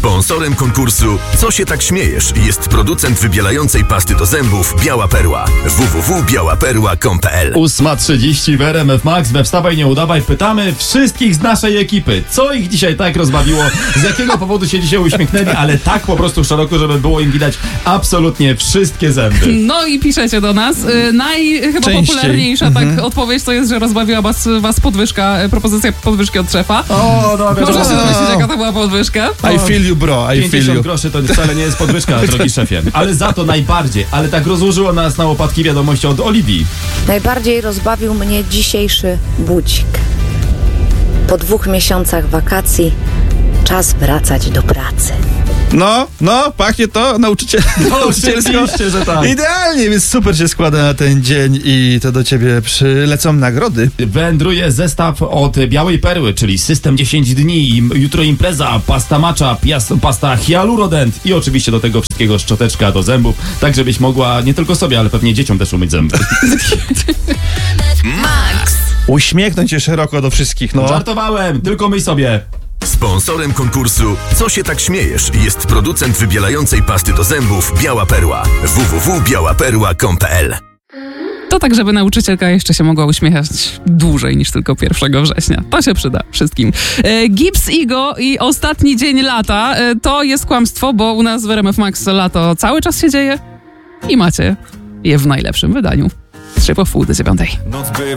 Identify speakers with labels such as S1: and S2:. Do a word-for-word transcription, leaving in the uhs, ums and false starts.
S1: Sponsorem konkursu Co się tak śmiejesz jest producent wybielającej pasty do zębów Biała Perła. w w w kropka biała perła kropka com kropka p l.
S2: ósma trzydzieści w R M F Max. We Wstawaj Nie Udawaj pytamy wszystkich z naszej ekipy, co ich dzisiaj tak rozbawiło, z jakiego powodu się dzisiaj uśmiechnęli, ale tak po prostu szeroko, żeby było im widać absolutnie wszystkie zęby.
S3: No i piszecie do nas. Y, Naj chyba
S4: Częściej.
S3: popularniejsza
S4: Mhm.
S3: tak odpowiedź to jest, że rozbawiła was, was podwyżka, y, propozycja podwyżki od szefa.
S2: O, no
S3: Można
S2: wiadomo.
S3: się domyślić, jaka to była podwyżka.
S4: I feel you, bro, I feel
S2: pięćdziesiąt
S4: you.
S2: groszy to wcale nie jest podwyżka, drogi szefie. Ale za to najbardziej, ale tak rozłożyło nas na łopatki wiadomości od Oliwii.
S5: Najbardziej rozbawił mnie dzisiejszy budzik. Po dwóch miesiącach wakacji czas wracać do pracy.
S4: No, no, pachnie to nauczyciel, nauczycielsko.
S2: Oczywiście, że tak.
S4: Idealnie, więc super się składa na ten dzień i to do ciebie przylecą nagrody.
S2: Wędruje zestaw od Białej Perły, czyli system dziesięć dni, im- jutro impreza, pasta matcha, pias- pasta hialurodent i oczywiście do tego wszystkiego szczoteczka do zębów, tak żebyś mogła nie tylko sobie, ale pewnie dzieciom też umyć zęby.
S1: Max.
S4: Uśmiechnąć się szeroko do wszystkich, no.
S2: Żartowałem, tylko myj sobie.
S1: Sponsorem konkursu Co się tak śmiejesz jest producent wybielającej pasty do zębów Biała Perła. w w w kropka biała perła kropka com kropka p l.
S3: To tak, żeby nauczycielka jeszcze się mogła uśmiechać dłużej niż tylko pierwszego września. To się przyda wszystkim. E, Gibbs Igo i ostatni dzień lata e, to jest kłamstwo, bo u nas w R M F Max lato cały czas się dzieje i macie je w najlepszym wydaniu. Trzy po wpół do dziewiątej.
S6: Noc bywa